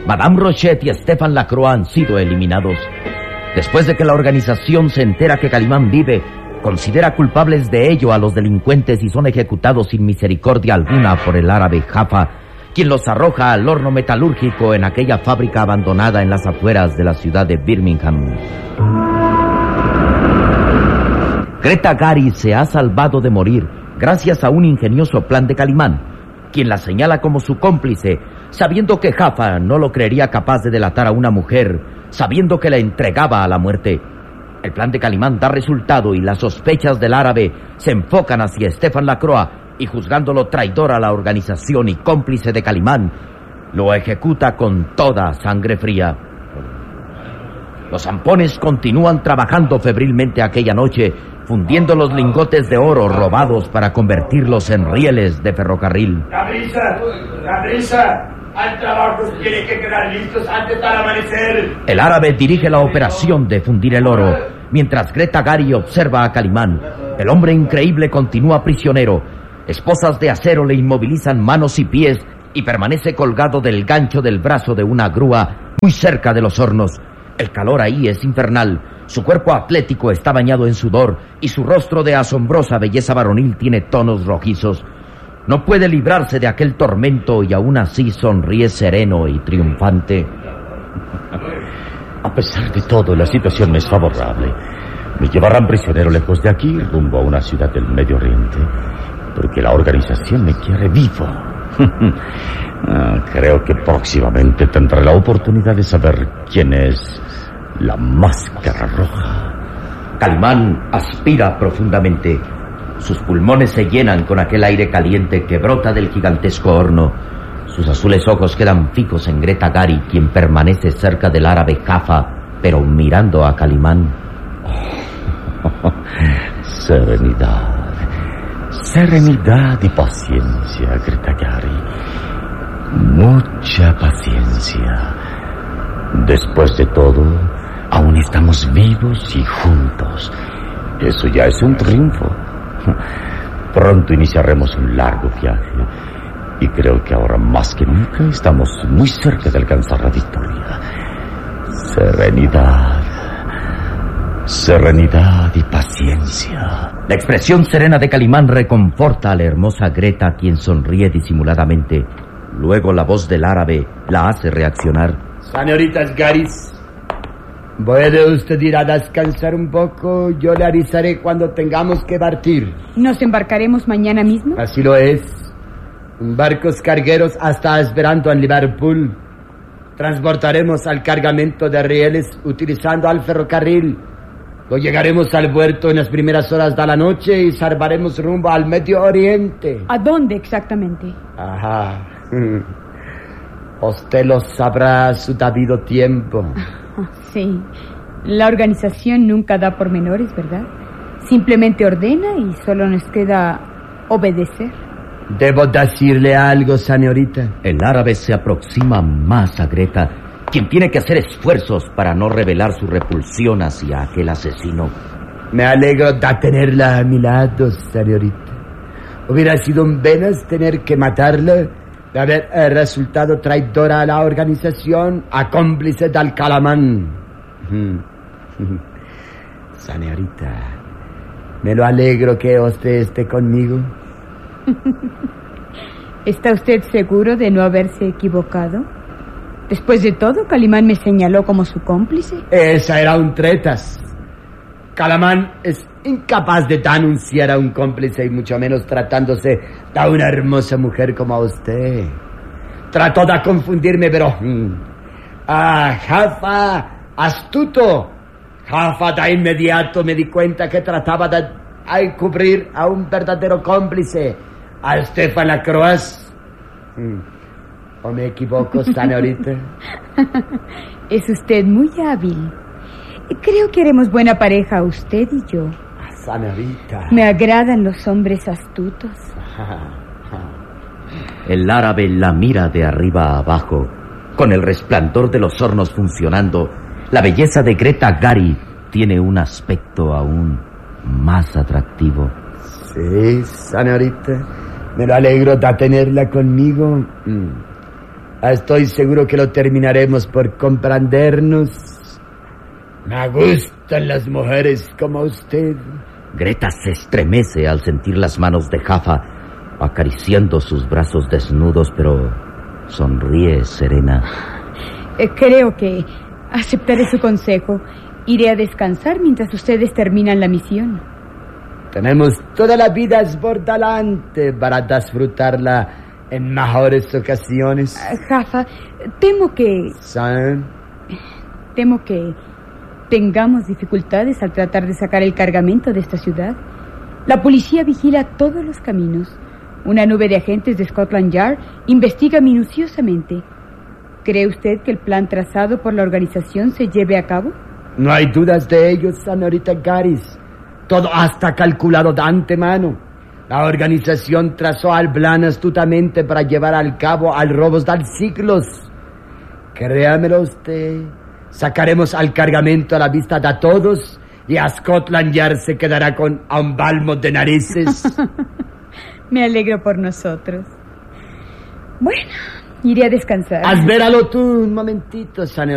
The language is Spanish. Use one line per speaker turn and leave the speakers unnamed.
Madame Rochet y Stéphane Lacroix han sido eliminados. Después de que la organización se entera que Calimán vive, considera culpables de ello a los delincuentes y son ejecutados sin misericordia alguna por el árabe Jaffa, quien los arroja al horno metalúrgico en aquella fábrica abandonada en las afueras de la ciudad de Birmingham. Greta Gary se ha salvado de morir gracias a un ingenioso plan de Calimán, quien la señala como su cómplice, sabiendo que Jaffa no lo creería capaz de delatar a una mujer, sabiendo que la entregaba a la muerte. El plan de Calimán da resultado y las sospechas del árabe se enfocan hacia Stéphane Lacroix y, juzgándolo traidor a la organización y cómplice de Calimán, lo ejecuta con toda sangre fría. Los zampones continúan trabajando febrilmente aquella noche, fundiendo los lingotes de oro robados para convertirlos en rieles de ferrocarril.
¡La prisa! ¡Al trabajo! Tiene que quedar listos antes del amanecer.
El árabe dirige la operación de fundir el oro, mientras Greta Gary observa a Calimán. El hombre increíble continúa prisionero. Esposas de acero le inmovilizan manos y pies y permanece colgado del gancho del brazo de una grúa muy cerca de los hornos. El calor ahí es infernal. Su cuerpo atlético está bañado en sudor y su rostro de asombrosa belleza varonil tiene tonos rojizos. No puede librarse de aquel tormento y aún así sonríe sereno y triunfante.
A pesar de todo, la situación me es favorable. Me llevarán prisionero lejos de aquí, rumbo a una ciudad del Medio Oriente, porque la organización me quiere vivo. Creo que próximamente tendré la oportunidad de saber quién es la Máscara Roja.
Calimán aspira profundamente. Sus pulmones se llenan con aquel aire caliente que brota del gigantesco horno. Sus azules ojos quedan fijos en Greta Gary, quien permanece cerca del árabe Jaffa, pero mirando a Calimán.
Serenidad y paciencia, Greta Gary. Mucha paciencia. Después de todo, aún estamos vivos y juntos. Eso ya es un triunfo. Pronto iniciaremos un largo viaje y creo que ahora más que nunca estamos muy cerca de alcanzar la victoria. Serenidad y paciencia.
La expresión serena de Calimán reconforta a la hermosa Greta, quien sonríe disimuladamente. Luego la voz del árabe la hace reaccionar.
Señoritas Garis, ¿puede usted ir a descansar un poco? Yo le avisaré cuando tengamos que partir.
¿Nos embarcaremos mañana mismo?
Así lo es. Barcos cargueros hasta esperando en Liverpool. Transportaremos al cargamento de rieles utilizando al ferrocarril. Luego llegaremos al puerto en las primeras horas de la noche y zarparemos rumbo al Medio Oriente.
¿A dónde exactamente?
Ajá. Usted lo sabrá a su debido tiempo.
Sí. La organización nunca da pormenores, ¿verdad? Simplemente ordena y solo nos queda obedecer.
Debo decirle algo, señorita.
El árabe se aproxima más a Greta, quien tiene que hacer esfuerzos para no revelar su repulsión hacia aquel asesino.
Me alegro de tenerla a mi lado, señorita. Hubiera sido un penas tener que matarla, de haber resultado traidora a la organización, a cómplice del Calimán. Señorita, me lo alegro que usted esté conmigo.
¿Está usted seguro de no haberse equivocado? Después de todo, Calimán me señaló como su cómplice.
Esa era un tretas. Calimán es incapaz de denunciar a un cómplice y mucho menos tratándose de una hermosa mujer como usted. Trató de confundirme, pero... Jaffa, astuto. Jaffa de inmediato me di cuenta que trataba de encubrir a un verdadero cómplice, a Stéphane Lacroix. ¿O me equivoco, señorita?
Es usted muy hábil. Creo que haremos buena pareja usted y yo.
Señorita.
Me agradan los hombres astutos.
El árabe la mira de arriba a abajo. Con el resplandor de los hornos funcionando, la belleza de Greta Gary tiene un aspecto aún más atractivo.
Sí, señorita. Me lo alegro de tenerla conmigo. Estoy seguro que lo terminaremos por comprendernos. Me gustan las mujeres como usted.
Greta se estremece al sentir las manos de Jaffa acariciando sus brazos desnudos, pero sonríe serena.
Creo que aceptaré su consejo. Iré a descansar mientras ustedes terminan la misión.
Tenemos toda la vida por delante para disfrutarla en mejores ocasiones.
Jaffa, temo que tengamos dificultades al tratar de sacar el cargamento de esta ciudad. La policía vigila todos los caminos. Una nube de agentes de Scotland Yard investiga minuciosamente. ¿Cree usted que el plan trazado por la organización se lleve a cabo?
No hay dudas de ello, señorita Garis. Todo está calculado de antemano. La organización trazó el plan astutamente para llevar al cabo al robos de siglos. Créamelo usted. Sacaremos al cargamento a la vista de todos y a Scotland Yard se quedará con un balmo de narices.
Me alegro por nosotros. Bueno, iré a descansar.
Espéralo tú un momentito, señor.